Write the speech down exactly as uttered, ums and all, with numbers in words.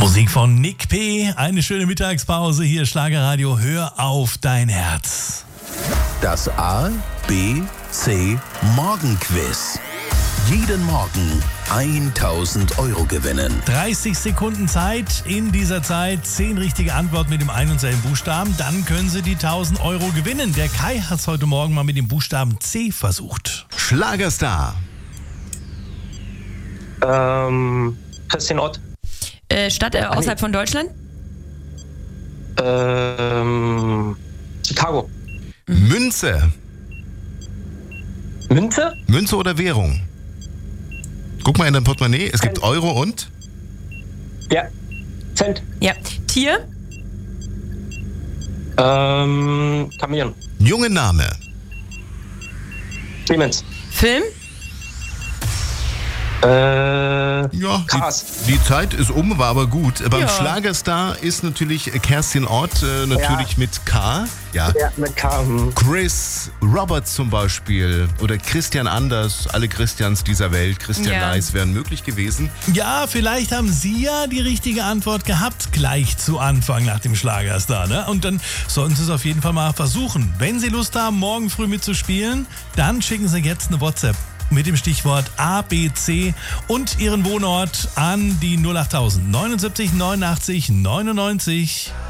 Musik von Nick P. Eine schöne Mittagspause hier, Schlagerradio. Hör auf dein Herz. Das A, B, C Morgenquiz. Jeden Morgen tausend Euro gewinnen. dreißig Sekunden Zeit. In dieser Zeit zehn richtige Antworten mit dem einen und selben Buchstaben. Dann können Sie die tausend Euro gewinnen. Der Kai hat es heute Morgen mal mit dem Buchstaben C versucht. Schlagerstar. Ähm, Christian Ott. Äh, Stadt äh, außerhalb von Deutschland? Ähm, Chicago. Münze. Münze? Münze oder Währung? Guck mal in dein Portemonnaie. Es gibt Euro und? Ja. Cent. Ja. Tier? Ähm, Chamäleon. Junge Name. Clemens. Film? Äh, Ja, Cars. die, die Zeit ist um, war aber gut. Beim Ja. Schlagerstar ist natürlich Kerstin Ott, äh, natürlich Ja. mit K. Ja. Ja, mit K. hm. Chris Roberts zum Beispiel oder Christian Anders, alle Christians dieser Welt, Christian Ja. Leis wären möglich gewesen. Ja, vielleicht haben Sie ja die richtige Antwort gehabt, gleich zu Anfang nach dem Schlagerstar. Ne? Und dann sollten Sie es auf jeden Fall mal versuchen. Wenn Sie Lust haben, morgen früh mitzuspielen, dann schicken Sie jetzt eine WhatsApp mit dem Stichwort A B C und Ihren Wohnort an die null achttausend neunundsiebzig neunundachtzig neunundneunzig.